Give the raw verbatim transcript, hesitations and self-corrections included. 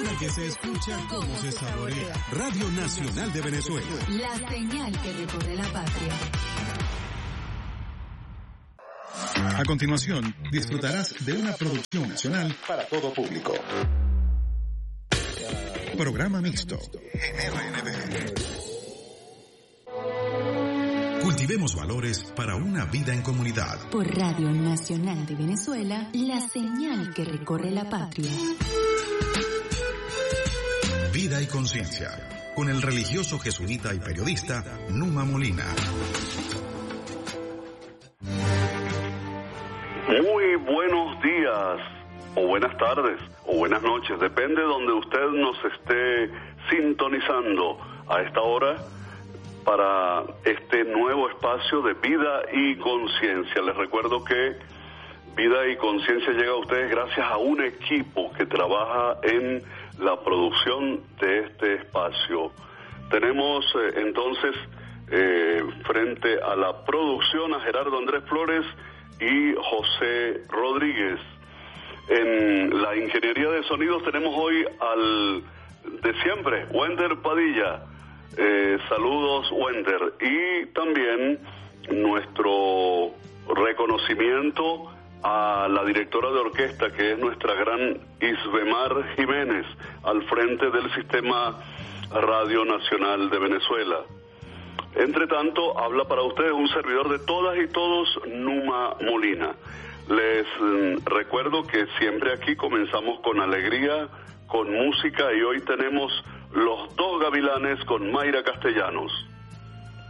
Vida que se escucha como se saborea. Radio Nacional de Venezuela. La señal que recorre la patria. A continuación, disfrutarás de una producción nacional para todo público. Programa mixto. R N B. Cultivemos valores para una vida en comunidad. Por Radio Nacional de Venezuela, la señal que recorre la patria. Vida y conciencia, con el religioso jesuita y periodista Numa Molina. Muy buenos días, o buenas tardes, o buenas noches, depende de donde usted nos esté sintonizando a esta hora para este nuevo espacio de Vida y Conciencia. Les recuerdo que Vida y Conciencia llega a ustedes gracias a un equipo que trabaja en la producción de este espacio. Tenemos eh, entonces eh, frente a la producción a Gerardo Andrés Flores y José Rodríguez. En la ingeniería de sonidos tenemos hoy al de siempre, Wender Padilla. Eh, saludos, Wender. Y también nuestro reconocimiento a la directora de orquesta, que es nuestra gran Isbemar Jiménez, al frente del Sistema Radio Nacional de Venezuela. Entre tanto, habla para ustedes un servidor de todas y todos, Numa Molina. Les mm, recuerdo que siempre aquí comenzamos con alegría, con música, y hoy tenemos Los Dos Gavilanes con Mayra Castellanos.